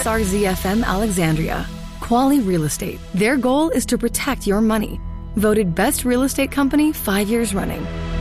SRZFM Alexandria. Quali Real Estate. Their goal is to protect your money. Voted Best Real Estate Company 5 years running.